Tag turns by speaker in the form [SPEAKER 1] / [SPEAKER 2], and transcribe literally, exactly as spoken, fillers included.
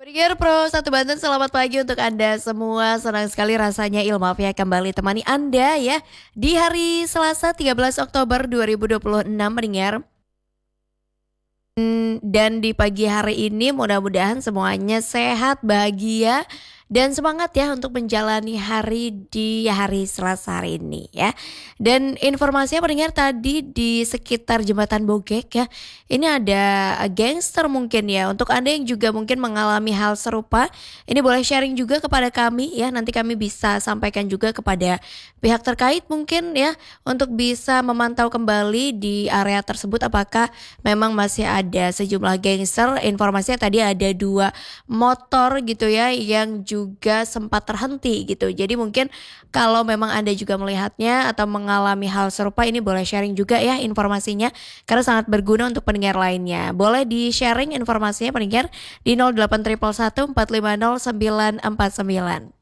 [SPEAKER 1] Pendengar Pro satu Banten, selamat pagi untuk Anda semua. Senang sekali rasanya Ilmafia kembali temani Anda ya di hari Selasa tiga belas Oktober dua ribu dua puluh enam, pendengar. Hmm, Dan di pagi hari ini mudah-mudahan semuanya sehat, bahagia, dan semangat ya untuk menjalani hari di hari Selasa hari ini ya. Dan informasinya pendengar tadi di sekitar Jembatan Bogek ya, ini ada eh, gangster mungkin ya. Untuk Anda yang juga mungkin mengalami hal serupa, ini boleh sharing juga kepada kami ya. Nanti kami bisa sampaikan juga kepada pihak terkait mungkin ya, untuk bisa memantau kembali di area tersebut apakah memang masih ada sejumlah gangster. Informasinya tadi ada dua motor gitu ya yang juga sempat terhenti gitu. Jadi mungkin kalau memang Anda juga melihatnya atau mengalami hal serupa, ini boleh sharing juga ya informasinya karena sangat berguna untuk pendengar lainnya. Boleh di-sharing informasinya pendengar di nol delapan satu satu empat lima nol sembilan empat sembilan.